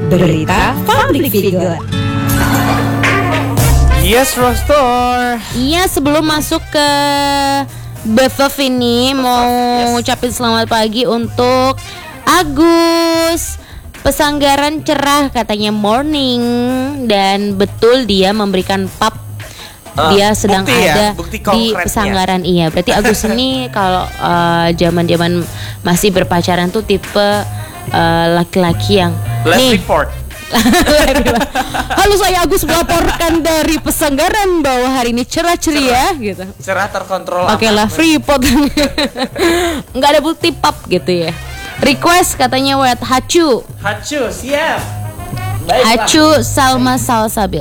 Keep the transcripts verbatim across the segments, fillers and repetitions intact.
Berita Public Figure. Yes, Rostor. Iya, sebelum masuk ke B F F ini mau yes. ngucapin selamat pagi untuk Agus. Pesanggaran cerah katanya morning, dan betul dia memberikan pap. Uh, dia sedang bukti ada ya, bukti di pesanggaran. Iya, berarti Agus ini kalau uh, zaman-zaman masih berpacaran tuh tipe uh, laki-laki yang Let's nih. report. Halo, saya Agus melaporkan dari pesanggaran bahwa hari ini cerah ceria gitu. Cerah terkontrol. Oke lah, free pot. Nggak ada bukti pap gitu ya. Request katanya wet Hacu. Hacu siap. Hacu Salma Salsabil.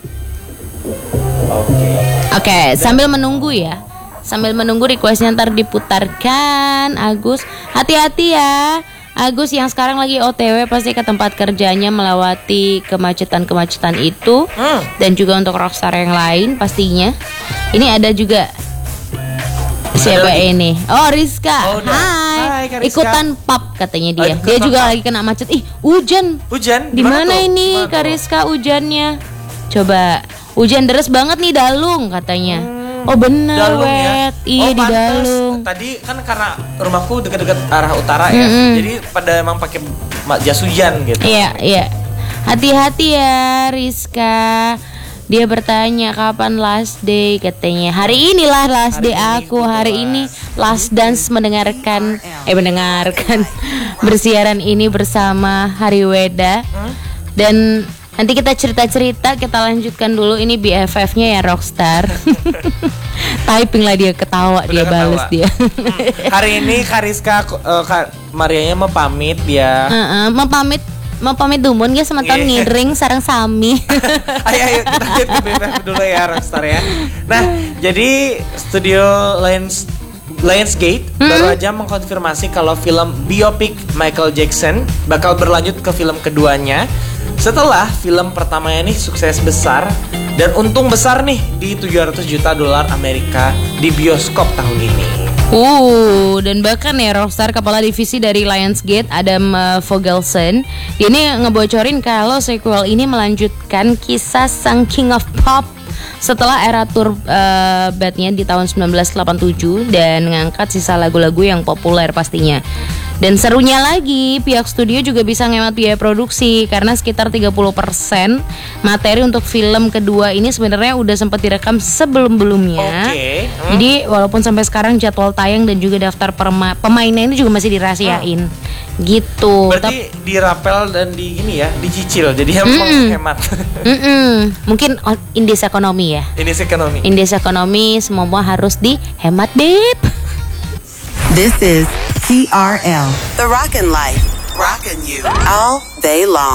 Oke. Okay. Oke, okay, sambil menunggu ya. Sambil menunggu requestnya ntar diputarkan. Agus, hati-hati ya. Agus yang sekarang lagi O T W pasti ke tempat kerjanya melewati kemacetan-kemacetan itu. Hmm. Dan juga untuk rockstar yang lain pastinya. Ini ada juga siapa ada ini? Oh, Rizka. Oh, Hai. Hai Rizka. Ikutan pap katanya dia. Oh, dia juga pap. Lagi kena macet. Ih, hujan. Hujan? Di mana ini Kak Rizka hujannya? Coba. Hujan deras banget nih Dalung katanya. Hmm, oh bener Dalung wet. Ya? Iya oh, di pantes. Dalung. Tadi kan karena rumahku dekat-dekat arah utara ya. Mm-hmm. Jadi pada emang pakai jas hujan gitu. Iya, iya. Hati-hati ya Rizka. Dia bertanya kapan last day katanya. Hari inilah last hari day aku. Hari lah. Ini last dance mendengarkan eh mendengarkan bersiaran ini bersama Hari Weda. Hmm? Dan nanti kita cerita-cerita, kita lanjutkan dulu. Ini B F F-nya ya Rockstar. Typing lah dia, ketawa. Udah dia bales dia. hmm. Hari ini Kariska uh, Marianya mau pamit dia. Uh-uh, mau pamit mau pamit dumun ya sama tahun yeah. Ngiring sarang sami. Ayo ayo kita lanjut ke B F F dulu ya Rockstar ya. Nah, jadi studio Lions Lionsgate hmm? baru aja mengkonfirmasi kalau film biopic Michael Jackson bakal berlanjut ke film keduanya. Setelah film pertamanya nih sukses besar dan untung besar nih di tujuh ratus juta dolar Amerika di bioskop tahun ini. Uh, dan bahkan ya Rockstar, kepala divisi dari Lionsgate Adam uh, Fogelson, ini ngebocorin kalau sequel ini melanjutkan kisah sang King of Pop setelah era tour uh, bandnya di tahun sembilan belas delapan puluh tujuh dan mengangkat sisa lagu-lagu yang populer pastinya. Dan serunya lagi, pihak studio juga bisa ngemat biaya produksi karena sekitar tiga puluh persen materi untuk film kedua ini sebenarnya udah sempat direkam sebelum-belumnya. Okay. Hmm. Jadi walaupun sampai sekarang jadwal tayang dan juga daftar perma- pemainnya ini juga masih dirahasiain. Hmm. Gitu. Berarti Tep- dirapel dan di ini ya, dicicil. Jadi emang hemat. Mungkin indeks ekonomi ya. Indeks ekonomi. Indeks ekonomi semua harus dihemat, Beb. This is T R L, The Rockin' Life, rockin' you all day long.